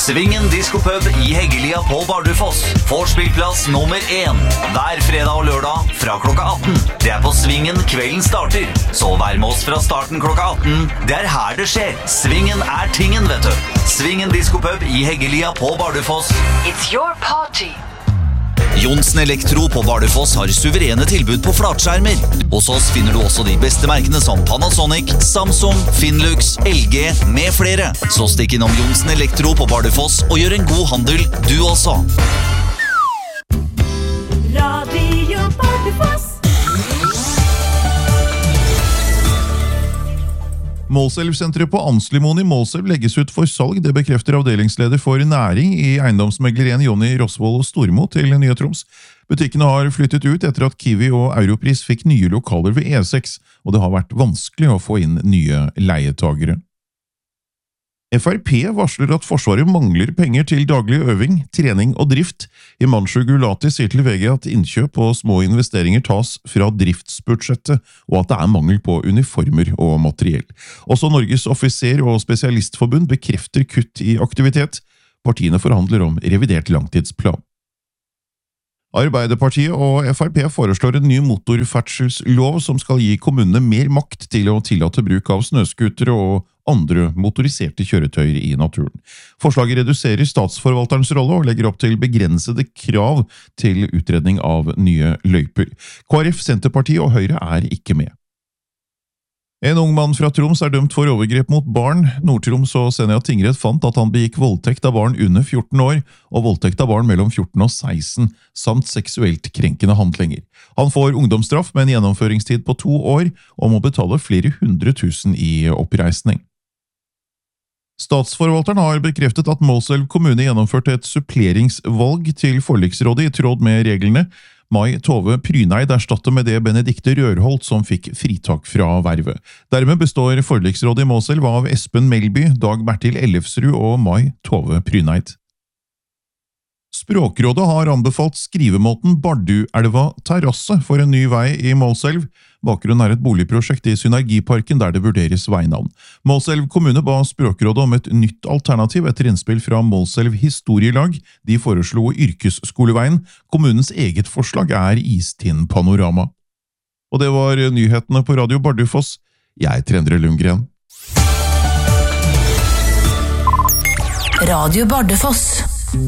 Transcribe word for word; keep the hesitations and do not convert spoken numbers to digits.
Svingen diskopub i Heggelia på Bardufoss får spillplass nummer én hver fredag og lørdag fra klokka atten. Det er på Svingen kvelden starter, så vær med oss fra starten klokka atten. Det er her det skjer. Svingen er tingen, vet du. Svingen diskopub i Heggelia på Bardufoss. It's your party. Jonsen Elektro på Bardufoss har suverene tilbud på flatskjermer. Hos oss finner du også de beste merkene som Panasonic, Samsung, Finlux, L G med flere. Så stikk innom Jonsen Elektro på Bardufoss og gjør en god handel, du også. Radio Bardufoss. Målselv-senteret på Anslimoen i Målselv legges ut for salg. Det bekrefter avdelingsleder for næring i eiendomsmeglerien Jonny Rosvold Stormo til Nye Troms. Butikkene har flyttet ut etter at Kiwi og Europris fikk nye lokaler ved E seks, og det har vært vanskelig å få inn nye leietagere. F R P varsler at Forsvaret mangler penger til daglig øving, trening og drift. Himanshu Gulati sier til V G at innkjøp og små investeringer tas fra driftsbudsjettet, og at det er mangel på uniformer og materiell. Også Norges offiser- og spesialistforbund bekrefter kutt i aktivitet. Partiene forhandler om revidert langtidsplan. Arbeiderpartiet og F R P foreslår en ny motorferdselslov som skal gi kommunene mer makt til å tillate bruk av snøskutere og andre motoriserte kjøretøyer i naturen. Forslaget reduserer statsforvalterens rolle og legger opp til begrensede krav til utredning av nye løyper. K R F, Senterpartiet og Høyre er ikke med. En ung mann fra Troms er dømt for overgrep mot barn. Nord-Troms og Senja tingrett fant at han begikk voldtekt av barn under fjorten år, og voldtekt av barn mellom fjorten og seksten, samt seksuelt krenkende handlinger. Han får ungdomsstraff med en gjennomføringstid på to år, og må betale flere hundre tusen i oppreisning. Statsforvalteren har bekreftet at Målselv kommune gjennomførte et suppleringsvalg til forliksrådet i tråd med reglene. Mai Tove Pryneid erstattet med det Benedikte Rørholt som fikk fritak fra vervet. Dermed består forliksrådet i Målselv av Espen Melby, Dag Bertil Ellefsrud og Mai Tove Pryneid. Språkrådet har anbefalt skrivemåten Barduelva terrasse for en ny vei i Målselv. Bakgrunnen er et boligprosjekt i Synergiparken der det vurderes veinavn. Målselv kommune ba Språkrådet om et nytt alternativ etter innspill fra Målselv historielag. De foreslo yrkesskoleveien. Kommunens eget forslag er Istind Panorama. Og det var nyhetene på Radio Bardufoss. Jeg heter Endre Lundgren. Radio Bardufoss.